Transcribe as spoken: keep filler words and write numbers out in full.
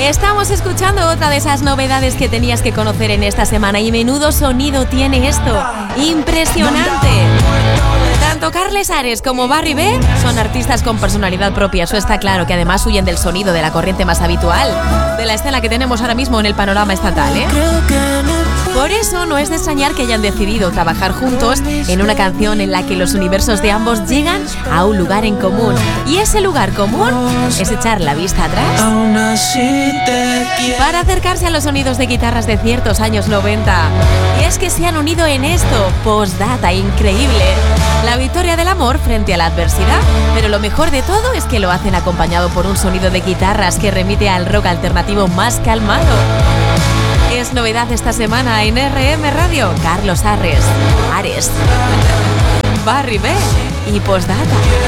Estamos escuchando otra de esas novedades que tenías que conocer en esta semana y menudo sonido tiene esto. ¡Impresionante! Tanto Carles Ares como Barry B son artistas con personalidad propia, eso está claro, que además huyen del sonido de la corriente más habitual de la escena que tenemos ahora mismo en el panorama estatal, ¿eh? Por eso no es de extrañar que hayan decidido trabajar juntos en una canción en la que los universos de ambos llegan a un lugar en común. Y ese lugar común es echar la vista atrás para acercarse a los sonidos de guitarras de ciertos años noventa. Y es que se han unido en esto, postdata, increíble. La victoria del amor frente a la adversidad, pero lo mejor de todo es que lo hacen acompañado por un sonido de guitarras que remite al rock alternativo más calmado. Es novedad esta semana en R M Radio. Carlos Ares, Ares, Barry B y Postdata.